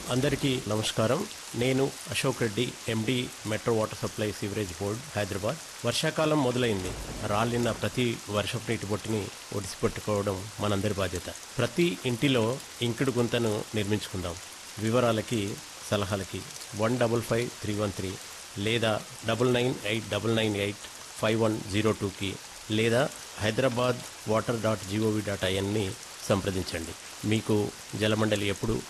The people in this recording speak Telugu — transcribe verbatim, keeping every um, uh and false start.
అందరికీ నమస్కారం. నేను అశోక్ రెడ్డి, ఎండి, metro water supply sewerage board, Hyderabad. వర్షాకాలం మొదలైంది. రాలిన ప్రతి వర్షపు నీటి బొట్టుని ఒడిసిపెట్టుకోవడం మనందరి బాధ్యత. ప్రతి ఇంటిలో ఇంకుడు గుంతను నిర్మించుకుందాం. వివరాలకి, సలహాలకి one double five three one three లేదా double nine eight double nine eight five one zero టూకి లేదా Hyderabad water dot GOV dot ఐఎన్ని సంప్రదించండి. మీకు జలమండలి ఎప్పుడు